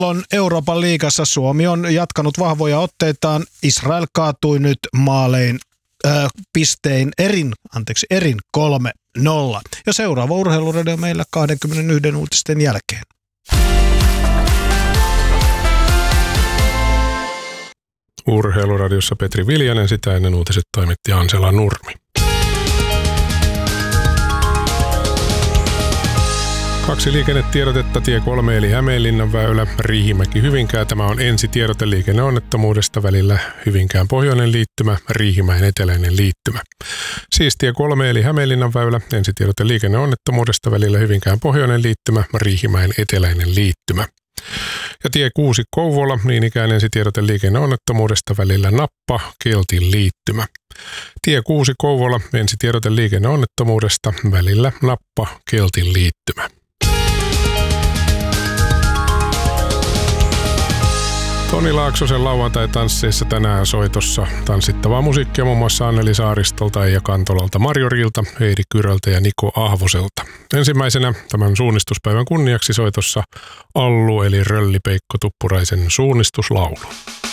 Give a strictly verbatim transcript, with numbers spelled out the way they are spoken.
Euroopan liigassa Suomi on jatkanut vahvoja otteitaan. Israel kaatui nyt maalein äh, pistein erin, anteeksi, erin kolme nolla. Ja seuraava urheiluradio meillä kaksikymmentäyksi uutisten jälkeen. Urheiluradiossa Petri Viljanen, sitä ennen uutiset toimitti Ansela Nurmi. Kaksi liikennetiedotetta, tie kolme eli Hämeenlinnan väylä, Riihimäki-Hyvinkää. Tämä on ensitiedote liikenneonnettomuudesta välillä Hyvinkään pohjoinen liittymä, Riihimäen eteläinen liittymä. Siis tie kolme eli Hämeenlinnan väylä, ensitiedote liikenneonnettomuudesta välillä Hyvinkään pohjoinen liittymä, Riihimäen eteläinen liittymä. Ja tie kuusi Kouvola, niin ikään ensitiedote liikenneonnettomuudesta välillä Nappa, Keltin liittymä. Tie kuusi Kouvola, ensitiedote liikenneonnettomuudesta välillä Nappa, Keltin liittymä. Toni Laaksosen lauantai-tansseissa tänään soitossa tanssittavaa musiikkia muun muassa Anneli Saaristolta, Eija Kantolalta, Marjo Rilta, Heidi Kyröltä ja Niko Ahvoselta. Ensimmäisenä tämän suunnistuspäivän kunniaksi soitossa Allu eli Rölli Peikko Tuppuraisen suunnistuslaulu.